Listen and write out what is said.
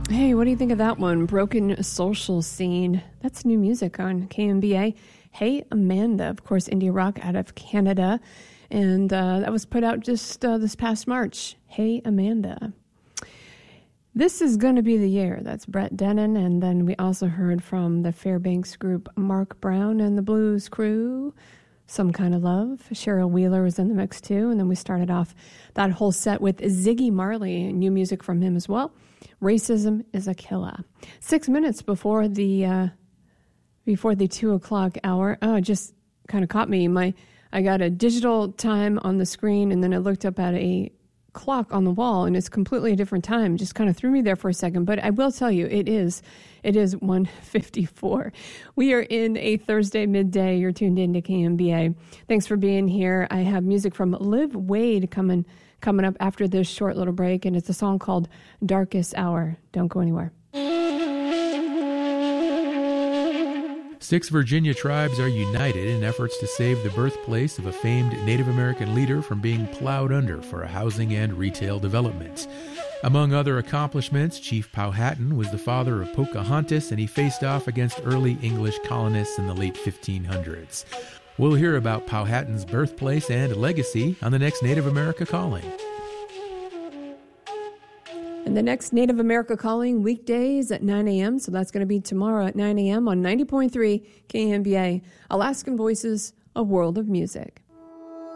Hey, what do you think of that one? Broken Social Scene. That's new music on KMBA. Hey, Amanda, of course, indie rock out of Canada. And that was put out just this past March. Hey, Amanda. This is going to be the year. That's Brett Dennen. And then we also heard from the Fairbanks group Mark Brown and the Blues Crew. Some Kind of Love. Cheryl Wheeler was in the mix too. And then we started off that whole set with Ziggy Marley, new music from him as well. Racism is a Killer. 6 minutes before the 2 o'clock hour. Oh, it just kind of caught me. I got a digital time on the screen, and then I looked up at a clock on the wall, and it's completely a different time. Just kind of threw me there for a second. But I will tell you, it is 1:54. We are in a Thursday midday. You're tuned in to KMBA. Thanks for being here. I have music from Liv Wade coming up after this short little break, and it's a song called Darkest Hour. Don't go anywhere. 6 Virginia tribes are united in efforts to save the birthplace of a famed Native American leader from being plowed under for a housing and retail development. Among other accomplishments, Chief Powhatan was the father of Pocahontas, and he faced off against early English colonists in the late 1500s. We'll hear about Powhatan's birthplace and legacy on the next Native America Calling. And the next Native America Calling, weekdays at 9 a.m., so that's going to be tomorrow at 9 a.m. on 90.3 KMBA, Alaskan Voices, a World of Music.